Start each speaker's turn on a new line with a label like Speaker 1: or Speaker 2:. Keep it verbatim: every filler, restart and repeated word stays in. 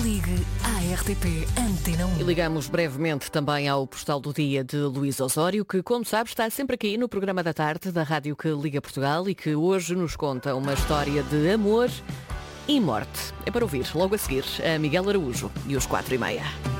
Speaker 1: Ligue à R T P Antena um.
Speaker 2: E ligamos brevemente também ao Postal do Dia de Luís Osório, que, como sabe, está sempre aqui no programa da tarde da Rádio que Liga Portugal e que hoje nos conta uma história de amor e morte. É para ouvir logo a seguir a Miguel Araújo e os quatro e meia.